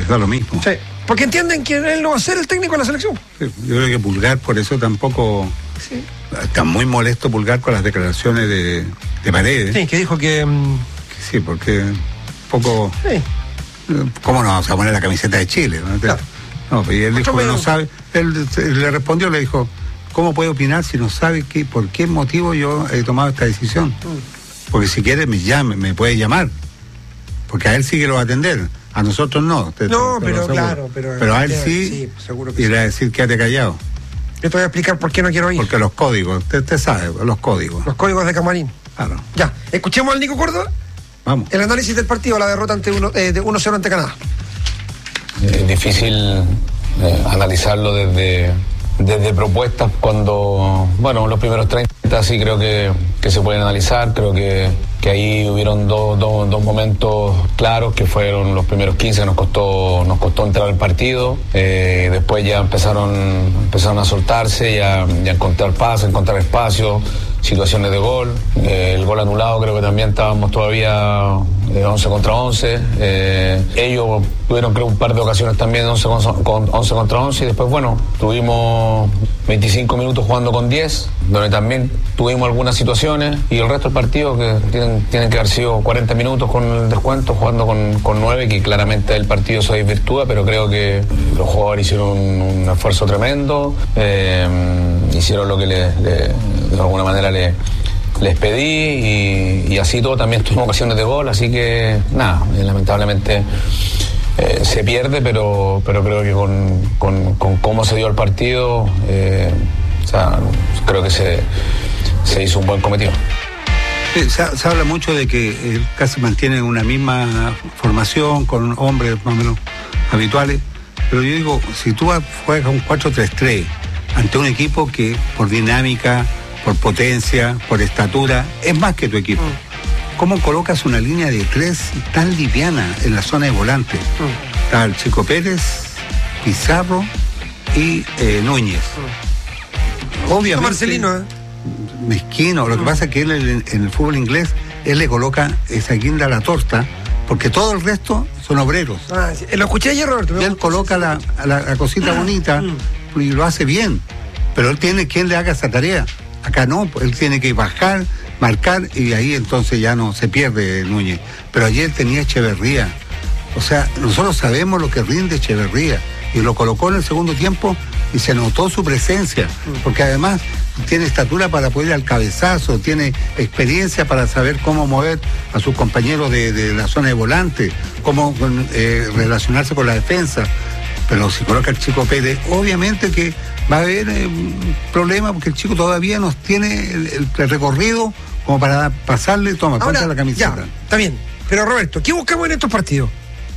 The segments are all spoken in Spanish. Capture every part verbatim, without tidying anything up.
les da lo mismo. Sí, porque entienden que él no va a ser el técnico de la selección. Sí, yo creo que Pulgar por eso tampoco... Sí. Está muy molesto Pulgar con las declaraciones de, de Paredes. Sí, que dijo que... Um... Sí, porque un poco... Sí. ¿Cómo no vamos a poner la camiseta de Chile? ¿No? Claro. No, y él dijo que no sabe... Él, él le respondió, le dijo, ¿cómo puede opinar si no sabe qué, por qué motivo yo he tomado esta decisión? Mm. Porque si quiere me llame, me puede llamar. Porque a él sí que lo va a atender. A nosotros no. Te, no, te, pero te claro. Pero, pero a él sí, sí seguro que y sí. le va a decir, quédate callado. Yo te voy a explicar por qué no quiero ir. Porque los códigos, usted, usted sabe, los códigos. Los códigos de camarín. Claro. Ya, escuchemos al Nico Córdoba. Vamos. El análisis del partido, la derrota ante uno, eh, de uno cero ante Canadá. Es difícil eh, analizarlo desde, desde propuestas cuando, bueno, los primeros treinta sí creo que, que se pueden analizar, creo que, que ahí hubieron dos, dos, dos momentos claros que fueron los primeros quince que nos costó, nos costó entrar al partido, eh, después ya empezaron, empezaron a soltarse, ya, ya encontrar pases, encontrar espacio, situaciones de gol, eh, el gol anulado creo que también estábamos todavía eh, once contra once, eh, ellos tuvieron creo un par de ocasiones también once contra once y después bueno, tuvimos veinticinco minutos jugando con diez, donde también tuvimos algunas situaciones y el resto del partido que tienen, tienen que haber sido cuarenta minutos con el descuento jugando con, con nueve, que claramente el partido se desvirtúa, pero creo que los jugadores hicieron un, un esfuerzo tremendo, eh, hicieron lo que le, le, de alguna manera le, les pedí y, y así todo también tuvimos ocasiones de gol, así que nada, lamentablemente eh, se pierde, pero, pero creo que con, con, con cómo se dio el partido, eh, o sea, creo que se, se hizo un buen cometido. Sí, se, se habla mucho de que eh, casi mantienen una misma formación con hombres más o menos habituales, pero yo digo, si tú juegas un cuatro tres tres ante un equipo que por dinámica, por potencia, por estatura, es más que tu equipo. Mm. ¿Cómo colocas una línea de tres tan liviana en la zona de volante? Mm. Está el Chico Pérez, Pizarro y eh, Núñez. Mm. Obviamente. Marcelino, ¿eh? Mezquino. Lo mm. que pasa es que él en, en el fútbol inglés, él le coloca esa guinda a la torta, porque todo el resto son obreros. Ah, sí. Lo escuché ayer, Roberto. Y él coloca la, la, la cosita bonita mm. y lo hace bien. Pero él tiene quien le haga esa tarea. Acá no, él tiene que bajar, marcar y ahí entonces ya no se pierde Núñez. Pero ayer tenía Echeverría. O sea, nosotros sabemos lo que rinde Echeverría. Y lo colocó en el segundo tiempo y se notó su presencia. Porque además tiene estatura para poder ir al cabezazo, tiene experiencia para saber cómo mover a sus compañeros de, de la zona de volante, cómo eh, relacionarse con la defensa. Pero si coloca el Chico Pérez, obviamente que va a haber eh, un problema porque el chico todavía no tiene el, el, el recorrido como para pasarle, toma, ponte la camiseta. Ya, está bien. Pero Roberto, ¿qué buscamos en estos partidos?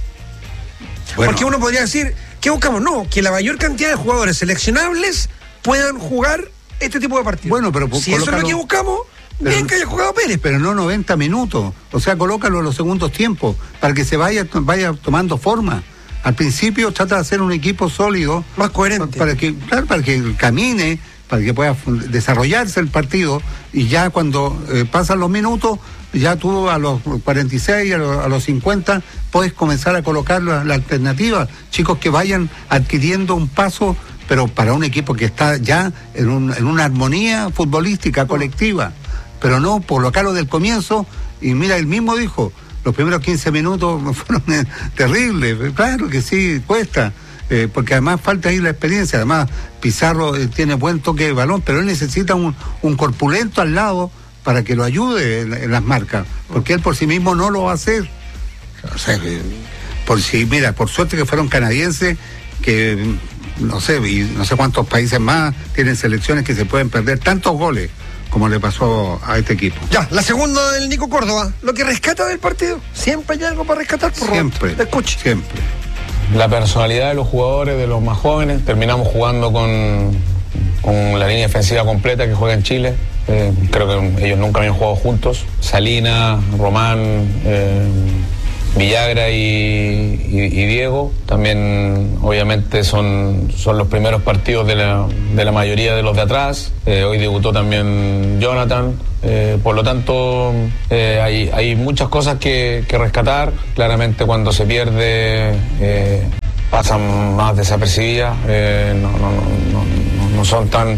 Bueno, porque uno podría decir, ¿qué buscamos? No, que la mayor cantidad de jugadores seleccionables puedan jugar este tipo de partidos. Bueno, pero si eso es lo que buscamos, pero, bien que haya jugado Pérez. Pero no noventa minutos. O sea, colócalo en los segundos tiempos para que se vaya, vaya tomando forma. Al principio trata de hacer un equipo sólido, más coherente, para que, claro, para que camine, para que pueda desarrollarse el partido, y ya cuando eh, pasan los minutos, ya tú a los cuarenta y seis, a los, a los cincuenta, puedes comenzar a colocar la, la alternativa, chicos que vayan adquiriendo un paso, pero para un equipo que está ya en, un, en una armonía futbolística colectiva, pero no colocarlo del comienzo, y mira, él mismo dijo, los primeros quince minutos fueron eh, terribles, claro que sí, cuesta, eh, porque además falta ahí la experiencia, además Pizarro eh, tiene buen toque de balón, pero él necesita un, un corpulento al lado para que lo ayude en, en las marcas, porque él por sí mismo no lo va a hacer. O sea, eh, por si, mira, por suerte que fueron canadienses, que no sé, y no sé cuántos países más tienen selecciones que se pueden perder tantos goles como le pasó a este equipo. Ya, la segunda del Nico Córdoba, lo que rescata del partido. Siempre hay algo para rescatar, por Siempre, Te escucho. siempre. La personalidad de los jugadores, de los más jóvenes. Terminamos jugando con, con la línea defensiva completa que juega en Chile. Eh, creo que ellos nunca habían jugado juntos. Salina, Román, eh, Villagra y, y, y Diego. También, obviamente, son, son los primeros partidos de la, de la mayoría de los de atrás. Eh, hoy debutó también Jonathan. Eh, por lo tanto, eh, hay, hay muchas cosas que, que rescatar. Claramente, cuando se pierde, eh, pasan más desapercibidas, eh, no, no, no, no, no son tan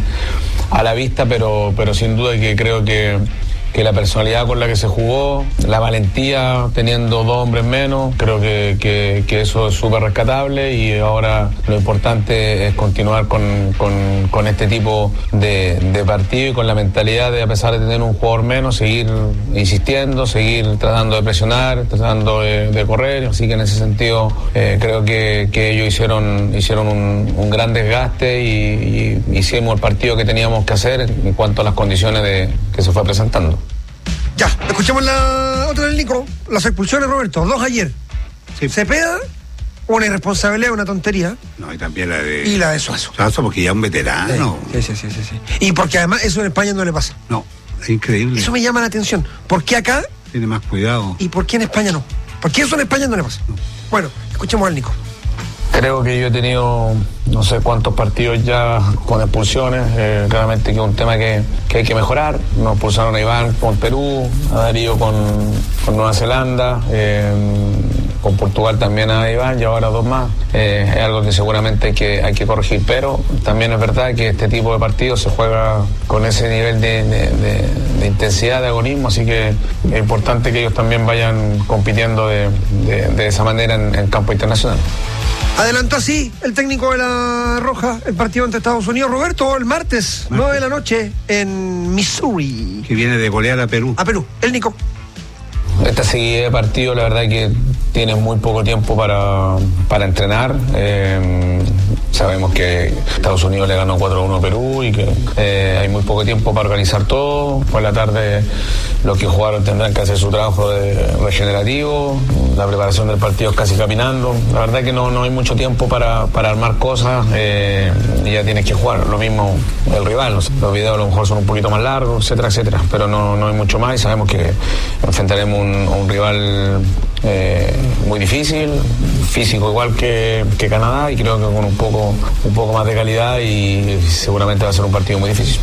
a la vista, pero, pero sin duda que creo que que la personalidad con la que se jugó, la valentía teniendo dos hombres menos, creo que, que, que eso es súper rescatable, y ahora lo importante es continuar con, con, con este tipo de, de partido y con la mentalidad de, a pesar de tener un jugador menos, seguir insistiendo, seguir tratando de presionar, tratando de, de correr, así que en ese sentido eh, creo que, que ellos hicieron, hicieron un, un gran desgaste y, y hicimos el partido que teníamos que hacer en cuanto a las condiciones de, que se fue presentando. Ya, escuchamos la otra del Nico. Las expulsiones, Roberto, dos ayer. Sí. Cepeda, una irresponsabilidad, una tontería. No, y también la de... Y la de Suazo. Suazo, porque ya es un veterano. Sí, sí, sí, sí, sí. Y porque además eso en España no le pasa. No, es increíble. Eso me llama la atención. ¿Por qué acá? Tiene más cuidado. ¿Y por qué en España no? ¿Por qué eso en España no le pasa? No. Bueno, escuchemos al Nico. Creo que yo he tenido no sé cuántos partidos ya con expulsiones, eh, claramente que es un tema que, que hay que mejorar. Nos expulsaron a Iván con Perú, a Darío con, con Nueva Zelanda, eh, con Portugal también a Iván y ahora dos más. Eh, es algo que seguramente hay que, hay que corregir, pero también es verdad que este tipo de partidos se juega con ese nivel de, de, de, de intensidad, de agonismo, así que es importante que ellos también vayan compitiendo de, de, de esa manera en el campo internacional. Adelantó así el técnico de la Roja el partido ante Estados Unidos, Roberto, el martes, martes. nueve de la noche en Missouri. Que viene de golear a Perú. A Perú, el Nico. Esta seguida de partido, la verdad que tiene muy poco tiempo para, para entrenar. Eh, sabemos que Estados Unidos le ganó cuatro a uno a Perú y que eh, hay muy poco tiempo para organizar todo. Por la tarde los que jugaron tendrán que hacer su trabajo de regenerativo. La preparación del partido es casi caminando. La verdad que no, no hay mucho tiempo para, para armar cosas eh, y ya tienes que jugar. Lo mismo el rival. Los videos a lo mejor son un poquito más largos, etcétera, etcétera. Pero no, no hay mucho más y sabemos que enfrentaremos un, un rival eh, muy difícil, físico igual que, que Canadá, y creo que con un poco, un poco más de calidad, y seguramente va a ser un partido muy difícil.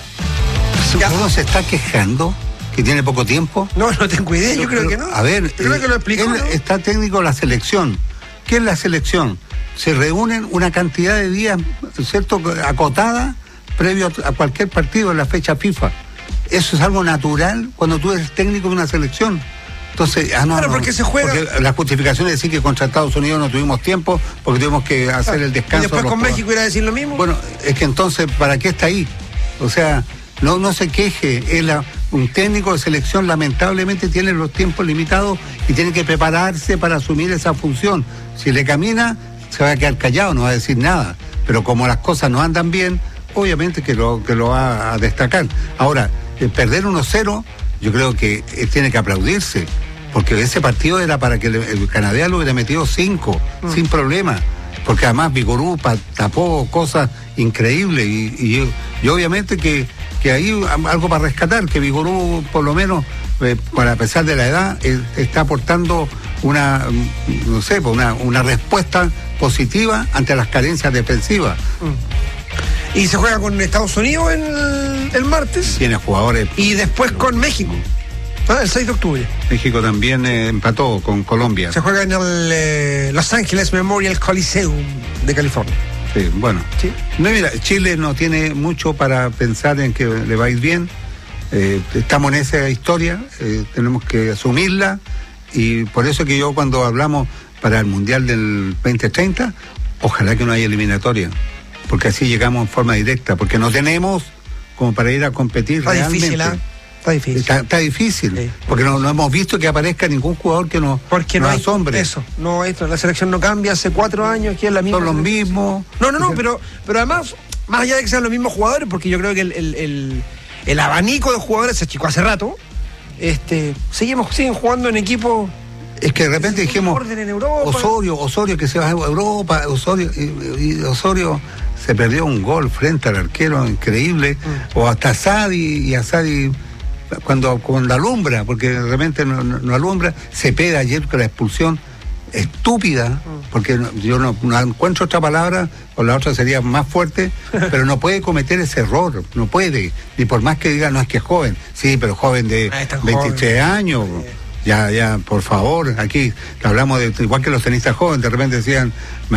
¿Uno se está quejando que tiene poco tiempo? No, no tengo idea, yo, yo creo, creo que no. A ver, yo creo eh, que lo explicó, él ¿no? Está técnico de la selección. ¿Qué es la selección? Se reúnen una cantidad de días, ¿cierto?, acotada previo a cualquier partido en la fecha FIFA. Eso es algo natural cuando tú eres técnico de una selección. Entonces, ah, no, claro, no, porque se juega. Porque la justificación es decir que contra Estados Unidos no tuvimos tiempo porque tuvimos que hacer claro. el descanso. Y después con México irá a decir lo mismo. Bueno, es que entonces, ¿para qué está ahí? O sea, no, no se queje. Es la, un técnico de selección lamentablemente tiene los tiempos limitados y tiene que prepararse para asumir esa función. Si le camina, se va a quedar callado, no va a decir nada. Pero como las cosas no andan bien, obviamente que lo, que lo va a destacar. Ahora, el perder uno cero, yo creo que eh, tiene que aplaudirse, porque ese partido era para que el, el Canadá lo hubiera metido cinco, mm. sin problema, porque además Vigorú tapó cosas increíbles y, y, y obviamente que, que ahí algo para rescatar, que Vigorú por lo menos, eh, para a pesar de la edad, eh, está aportando una, no sé, una, una respuesta positiva ante las carencias defensivas. Mm. Y se juega con Estados Unidos el, el martes. Tiene jugadores. Y después con México. Ah, el seis de octubre. México también eh, empató con Colombia. Se juega en el eh, Los Ángeles Memorial Coliseum de California. Sí, bueno. ¿Sí? No, mira, Chile no tiene mucho para pensar en que le va a ir bien. Eh, estamos en esa historia, eh, tenemos que asumirla, y por eso que yo cuando hablamos para el Mundial del veinte treinta, ojalá que no haya eliminatoria, porque así llegamos en forma directa, porque no tenemos como para ir a competir está realmente. Difícil, ¿eh? Está difícil. Está, está difícil, sí. Porque no, no hemos visto que aparezca ningún jugador que nos, porque nos no hay, asombre. Eso, no, esto, la selección no cambia hace cuatro años, que es la misma. Son los mismos. No, no, no, pero, pero además, más allá de que sean los mismos jugadores, porque yo creo que el, el, el, el abanico de jugadores se achicó hace rato, este, seguimos, siguen jugando en equipos. Es que de repente dijimos Osorio, Osorio que se va a Europa, Osorio, y, y Osorio se perdió un gol frente al arquero increíble, mm. o hasta Sadi, y a Sadi cuando, cuando alumbra, porque de repente no, no, no alumbra, se pega ayer con la expulsión estúpida, mm. porque no, yo no, no encuentro otra palabra, o la otra sería más fuerte, pero no puede cometer ese error, no puede, ni por más que diga no es que es joven, sí, pero joven de ah, veintitrés joven. años. Sí. Ya, ya, por favor, aquí hablamos de igual que los tenistas jóvenes, de repente decían